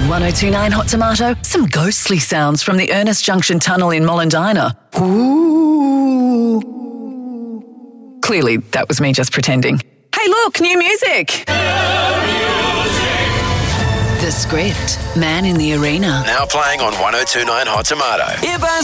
1029 Hot Tomato, some ghostly sounds from the Ernest Junction Tunnel in Mollendina. Ooh. Clearly, that was me just pretending. Hey, look, new music. The Script, Man in the Arena. Now playing on 1029 Hot Tomato.